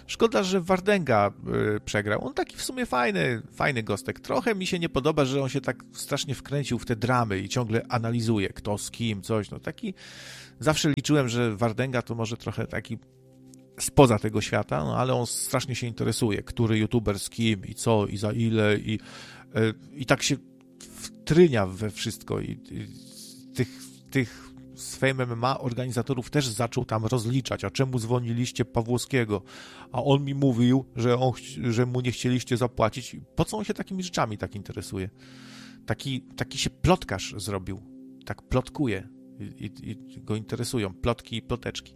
Szkoda, że Wardęga przegrał. On taki w sumie fajny gostek. Trochę mi się nie podoba, że on się tak strasznie wkręcił w te dramy i ciągle analizuje, kto z kim, coś. No taki... Zawsze liczyłem, że Wardęga to może trochę taki spoza tego świata, no ale on strasznie się interesuje, który youtuber z kim i co, i za ile, i tak się wtrynia we wszystko i tych z Fame MMA organizatorów też zaczął tam rozliczać, a czemu zwolniliście Pawłowskiego, a on mi mówił, że mu nie chcieliście zapłacić. Po co on się takimi rzeczami tak interesuje? Taki się plotkarz zrobił, tak plotkuje i go interesują plotki i ploteczki.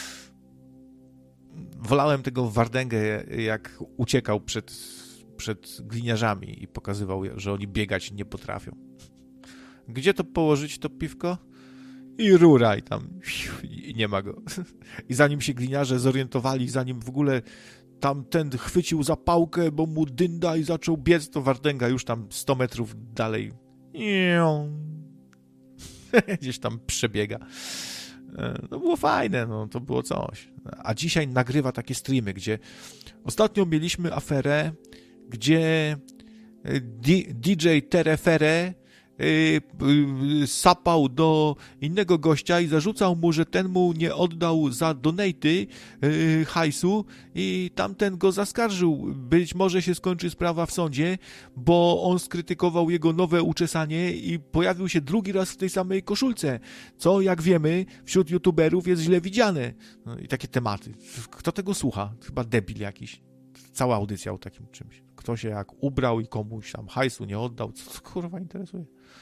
Wolałem tego Wardęgę, jak uciekał przed gliniarzami i pokazywał, że oni biegać nie potrafią. Gdzie to położyć, to piwko? I rura, i tam i nie ma go. I zanim się gliniarze zorientowali, zanim w ogóle tamten chwycił zapałkę, bo mu dynda i zaczął biec, to Wardęga już tam 100 metrów dalej gdzieś tam przebiega. No było fajne, no to było coś. A dzisiaj nagrywa takie streamy, gdzie ostatnio mieliśmy aferę, gdzie DJ Terefere sapał do innego gościa i zarzucał mu, że ten mu nie oddał za donaty hajsu i tamten go zaskarżył. Być może się skończy sprawa w sądzie, bo on skrytykował jego nowe uczesanie i pojawił się drugi raz w tej samej koszulce, co jak wiemy wśród youtuberów jest źle widziane. No i takie tematy. Kto tego słucha? Chyba debil jakiś. Cała audycja o takim czymś. Kto się jak ubrał i komuś tam hajsu nie oddał. Co kurwa interesuje?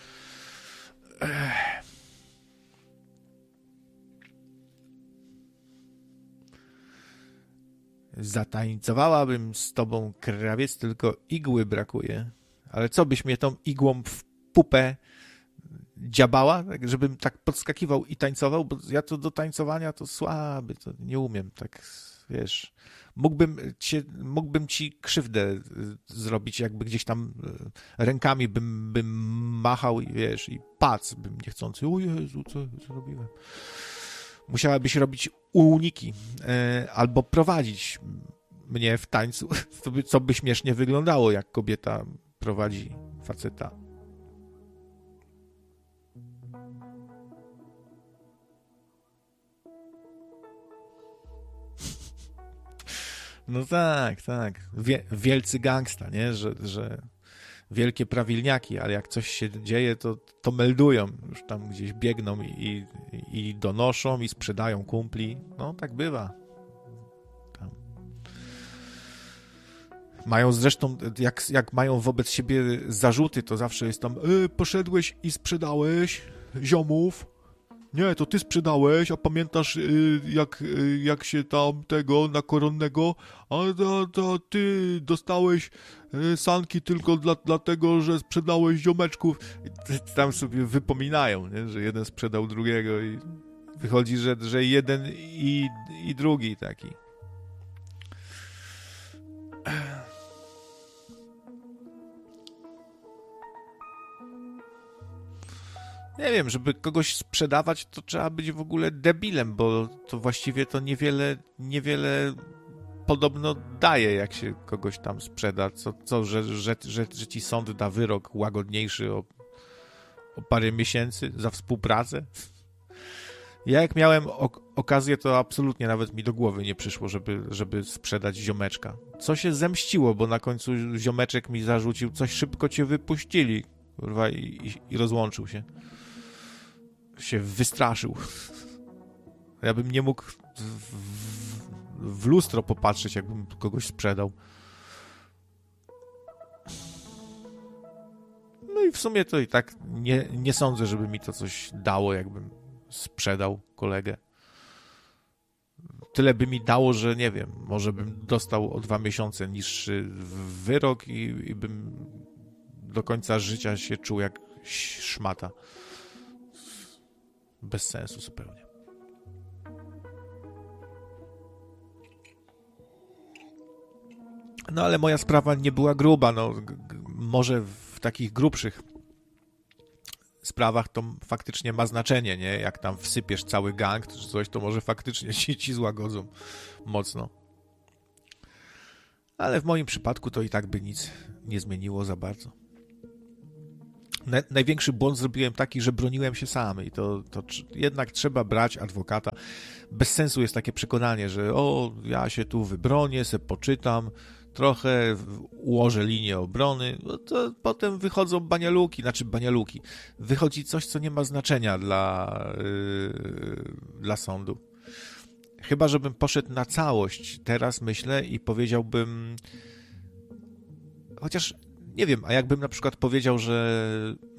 Zatańcowałabym z tobą, krawiec, tylko igły brakuje. Ale co byś mnie tą igłą w pupę dziabała? Tak, żebym tak podskakiwał i tańcował? Bo ja to do tańcowania to słaby, to nie umiem, tak wiesz. Mógłbym ci krzywdę zrobić, jakby gdzieś tam rękami bym machał i wiesz, i pac bym niechcący. O Jezu, co zrobiłem? Musiałabyś robić uniki albo prowadzić mnie w tańcu, co by śmiesznie wyglądało, jak kobieta prowadzi faceta. No tak. Wielcy gangsta, nie? Że wielkie prawilniaki, ale jak coś się dzieje, to meldują. Już tam gdzieś biegną i donoszą i sprzedają kumpli. No tak bywa. Tam. Mają zresztą, jak mają wobec siebie zarzuty, to zawsze jest tam poszedłeś i sprzedałeś ziomów. Nie, to ty sprzedałeś, a pamiętasz jak się tam tego na koronnego, a to ty dostałeś sanki tylko dlatego, że sprzedałeś ziomeczków. I tam sobie wypominają, nie? Że jeden sprzedał drugiego i wychodzi, że jeden i drugi taki. Nie wiem, żeby kogoś sprzedawać, to trzeba być w ogóle debilem, bo to właściwie to niewiele podobno daje, jak się kogoś tam sprzeda. Że ci sąd da wyrok łagodniejszy o parę miesięcy za współpracę? Ja jak miałem okazję, to absolutnie nawet mi do głowy nie przyszło, żeby sprzedać ziomeczka. Co się zemściło, bo na końcu ziomeczek mi zarzucił, coś szybko cię wypuścili, kurwa, i rozłączył się. Się wystraszył. Ja bym nie mógł w lustro popatrzeć, jakbym kogoś sprzedał. No i w sumie to i tak nie sądzę, żeby mi to coś dało, jakbym sprzedał kolegę. Tyle by mi dało, że nie wiem, może bym dostał o 2 miesiące niższy wyrok i bym do końca życia się czuł jak szmata. Bez sensu zupełnie. No ale moja sprawa nie była gruba, no może w takich grubszych sprawach to faktycznie ma znaczenie, nie? Jak tam wsypiesz cały gang czy coś, to może faktycznie ci złagodzą mocno. Ale w moim przypadku to i tak by nic nie zmieniło za bardzo. Największy błąd zrobiłem taki, że broniłem się sam i to jednak trzeba brać adwokata. Bez sensu jest takie przekonanie, że ja się tu wybronię, se poczytam, trochę ułożę linię obrony, no to potem wychodzą banialuki. Wychodzi coś, co nie ma znaczenia dla sądu. Chyba, żebym poszedł na całość teraz, myślę, i powiedziałbym, chociaż nie wiem, a jakbym na przykład powiedział, że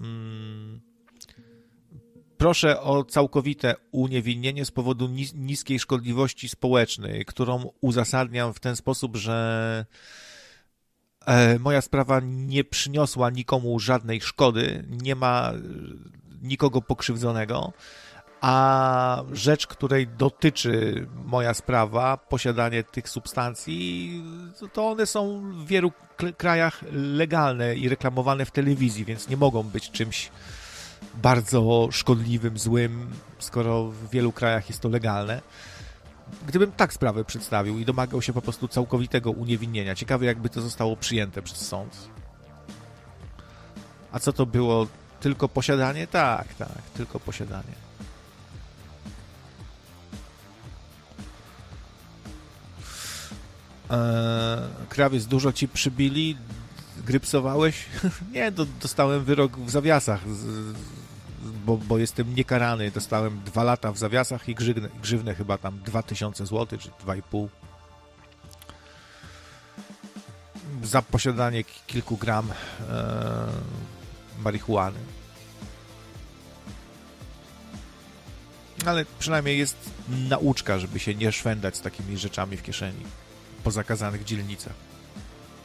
proszę o całkowite uniewinnienie z powodu niskiej szkodliwości społecznej, którą uzasadniam w ten sposób, że moja sprawa nie przyniosła nikomu żadnej szkody, nie ma nikogo pokrzywdzonego, a rzecz, której dotyczy moja sprawa, posiadanie tych substancji, to one są w wielu krajach legalne i reklamowane w telewizji, więc nie mogą być czymś bardzo szkodliwym, złym, skoro w wielu krajach jest to legalne. Gdybym tak sprawę przedstawił i domagał się po prostu całkowitego uniewinnienia, ciekawe jakby to zostało przyjęte przez sąd. A co to było? Tylko posiadanie? Tak, tylko posiadanie. Krawiec, dużo ci przybili? Grypsowałeś? Nie, dostałem wyrok w zawiasach, bo jestem niekarany. Dostałem 2 lata w zawiasach i grzywnę chyba tam 2000 zł, czy 2,5 za posiadanie kilku gram marihuany. Ale przynajmniej jest nauczka, żeby się nie szwendać z takimi rzeczami w kieszeni po zakazanych dzielnicach.